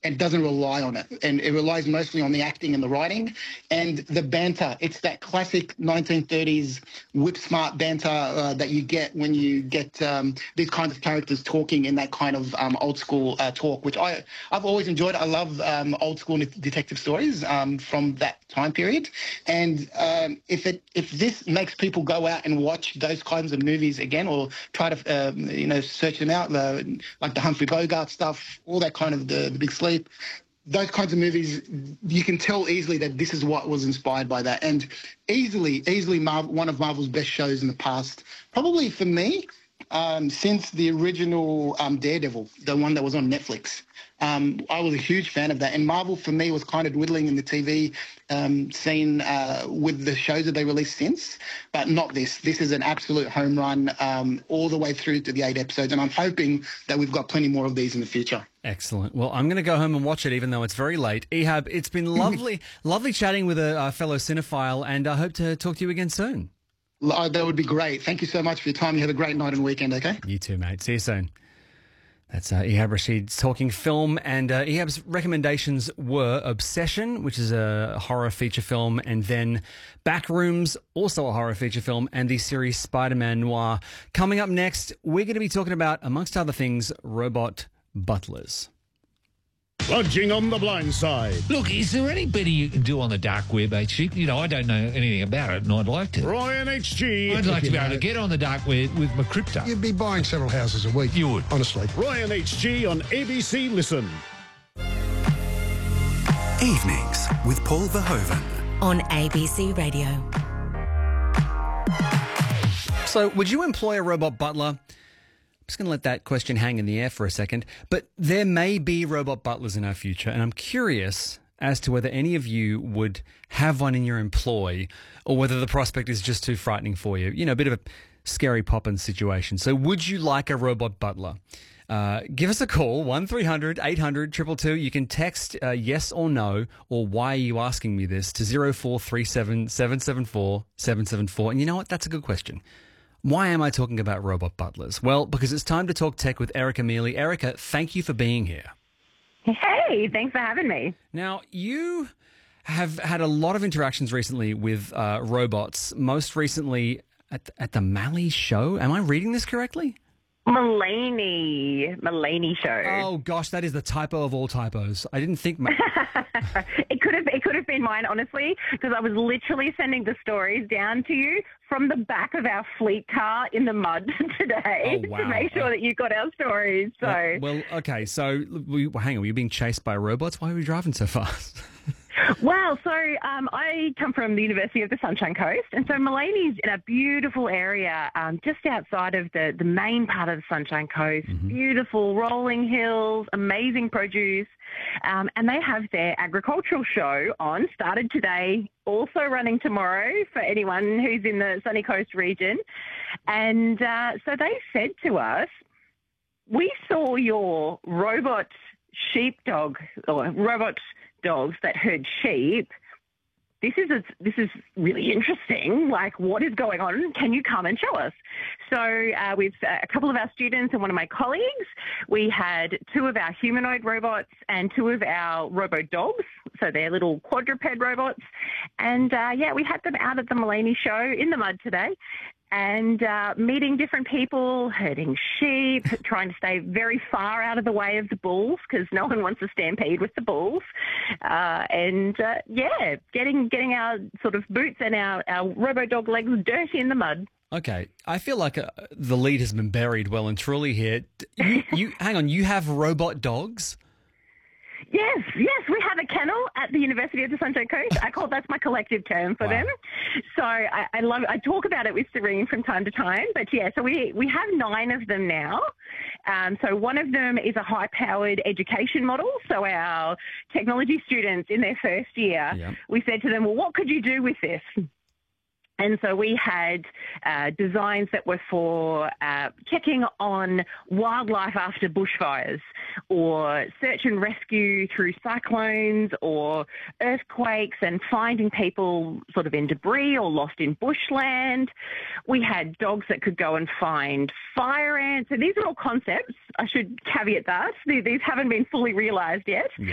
and doesn't rely on it. And it relies mostly on the acting and the writing and the banter. It's that classic 1930s whip-smart banter that you get when you get these kinds of characters talking in that kind of old-school talk, which I've always enjoyed. I love old-school detective stories from that time period. And if this makes people go out and watch those kinds of movies again, or try to search them out, like the Humphrey Bogart stuff, all that kind of the Big Sleep, those kinds of movies, you can tell easily that this is what was inspired by that. And easily one of Marvel's best shows in the past, probably for me, since the original Daredevil, the one that was on Netflix. I was a huge fan of that. And Marvel, for me, was kind of dwindling in the TV scene with the shows that they released since, but not this. This is an absolute home run all the way through to the 8 episodes, and I'm hoping that we've got plenty more of these in the future. Excellent. Well, I'm going to go home and watch it, even though it's very late. Ehab, it's been lovely chatting with a fellow cinephile, and I hope to talk to you again soon. That would be great. Thank you so much for your time. You have a great night and weekend, okay? You too, mate. See you soon. That's Ehab Rashid talking film, and Ehab's recommendations were Obsession, which is a horror feature film, and then Backrooms, also a horror feature film, and the series Spider-Man Noir. Coming up next, we're going to be talking about, amongst other things, robot butlers. Lodging on the blind side. Look, is there any better you can do on the dark web, HG? You know, I don't know anything about it, and I'd like to. Ryan HG. I'd like to be able to get on the dark web with my crypto. You'd be buying several houses a week. You would. Honestly. Ryan HG on ABC Listen. Evenings with Paul Verhoeven. On ABC Radio. So, would you employ a robot butler? I'm just going to let that question hang in the air for a second. But there may be robot butlers in our future, and I'm curious as to whether any of you would have one in your employ, or whether the prospect is just too frightening for you. You know, a bit of a scary Poppins situation. So would you like a robot butler? Give us a call, 1300 800 222. You can text yes or no, or why are you asking me this, to 0437 774 774. And you know what? That's a good question. Why am I talking about robot butlers? Well, because it's time to talk tech with Erica Mealy. Erica, thank you for being here. Hey, thanks for having me. Now, you have had a lot of interactions recently with robots, most recently at the Malley show. Am I reading this correctly? Mulaney show. Oh gosh, that is the typo of all typos. I didn't think. It could have been mine, honestly, because I was literally sending the stories down to you from the back of our fleet car in the mud today to make sure that you got our stories. So well, okay. So hang on, were you being chased by robots? Why were you driving so fast? Well, so I come from the University of the Sunshine Coast, and so Mulaney's in a beautiful area just outside of the main part of the Sunshine Coast. Mm-hmm. Beautiful rolling hills, amazing produce, and they have their agricultural show on, started today, also running tomorrow for anyone who's in the Sunny Coast region. And so they said to us, we saw your robot sheepdog or robot dogs that herd sheep. This is really interesting. Like, what is going on? Can you come and show us? So with a couple of our students and one of my colleagues, we had 2 of our humanoid robots and 2 of our robo dogs. So they're little quadruped robots. And we had them out at the Mulaney show in the mud today, and meeting different people, herding sheep, trying to stay very far out of the way of the bulls because no one wants to stampede with the bulls. Getting our sort of boots and our robo-dog legs dirty in the mud. Okay, I feel like the lead has been buried well and truly here. You hang on, you have robot dogs? Yes, we have a kennel at the University of the Sunshine Coast. That's my collective term for them. So I talk about it with Serene from time to time. But yeah, so we have 9 of them now. So one of them is a high-powered education model. So our technology students in their first year, we said to them, well, what could you do with this? And so we had designs that were for checking on wildlife after bushfires, or search and rescue through cyclones or earthquakes, and finding people sort of in debris or lost in bushland. We had dogs that could go and find fire ants. So these are all concepts. I should caveat that. These haven't been fully realised yet.